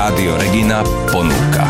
Rádio Regina ponúka.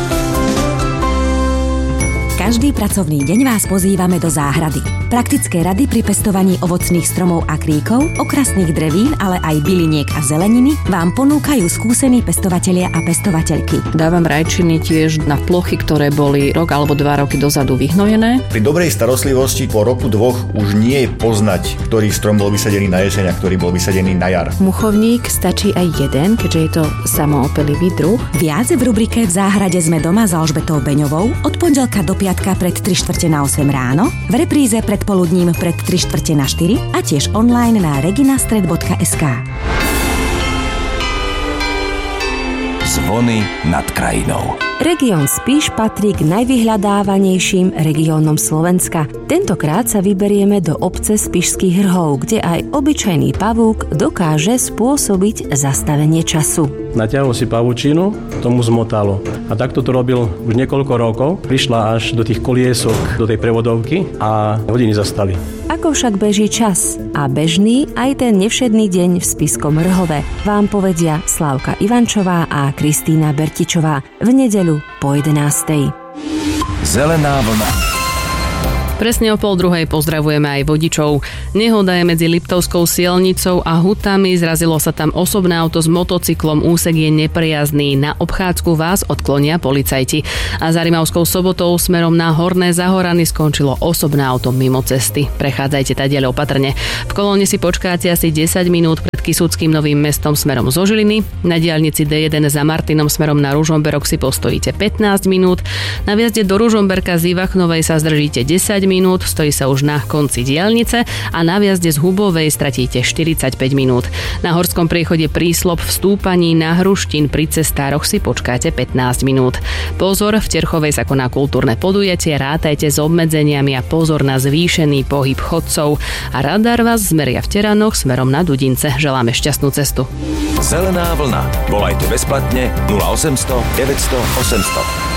Každý pracovný deň vás pozývame do záhrady. Praktické rady pri pestovaní ovocných stromov a kríkov, okrasných drevín, ale aj byliniek a zeleniny vám ponúkajú skúsení pestovatelia a pestovateľky. Dávam rajčiny tiež na plochy, ktoré boli rok alebo 2 roky dozadu vyhnojené. Pri dobrej starostlivosti po roku 2 už nie je poznať, ktorý strom bol vysadený na jeseň a ktorý bol vysadený na jar. Muchovník stačí aj jeden, keďže je to samoopelivý druh. Viac v rubrike V záhrade sme doma s Alžbetou Beňovou od pondelka do piatka pred 3:45 ráno, v repríze predpoludním pred 3:45 a tiež online na reginastred.sk. Zvony nad krajinou. Región Spiš patrí k najvyhľadávanejším regiónom Slovenska. Tentokrát sa vyberieme do obce Spišských Hrhov, kde aj obyčajný pavúk dokáže spôsobiť zastavenie času. Natiahol si pavučinu, tomu zmotalo. A takto to robil už niekoľko rokov. Prišla až do tých koliesok, do tej prevodovky a hodiny zastali. Ako však beží čas a bežný aj ten nevšedný deň v Spiskom Rhove vám povedia Slávka Ivančová a Kristína Bertičová v nedeľu po 11:00. Zelená vlna. Presne o 12:30 pozdravujeme aj vodičov. Nehoda je medzi Liptovskou Sielnicou a Hutami. Zrazilo sa tam osobné auto s motocyklom. Úsek je neprejazdný. Na obchádzku vás odklonia policajti. A za Rimavskou Sobotou smerom na Horné Zahorany skončilo osobné auto mimo cesty. Prechádzajte tadiaľ opatrne. V kolóne si počkáte asi 10 minút pred Kysuckým Novým Mestom smerom zo Žiliny. Na diaľnici D1 za Martinom smerom na Ružomberok si postojíte 15 minút. Na vjazde do Ružomberka z Ivachnovej sa zdržíte 10 minút, stojí sa už na konci diaľnice a na vjazde z Hubovej stratíte 45 minút. Na horskom priechode Príslop v stúpaní na Hruštín pri cestároch si počkáte 15 minút. Pozor, v Terchovej sa koná kultúrne podujatie, rátajte s obmedzeniami a pozor na zvýšený pohyb chodcov. A radar vás zmeria v Teranoch smerom na Dudince. Želáme šťastnú cestu. Zelená vlna. Volajte bezplatne 0800 900 800.